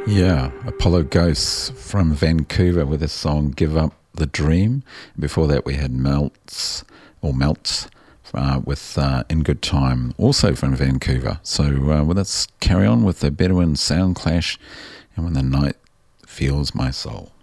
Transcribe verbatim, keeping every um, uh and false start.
Yeah, Apollo Ghosts from Vancouver with the song Give Up the Dream. Before that we had Melts, or Melts, uh, with uh, In Good Time, also from Vancouver. So uh, well, let's carry on with the Bedouin Sound Clash and When the Night Feels My Soul.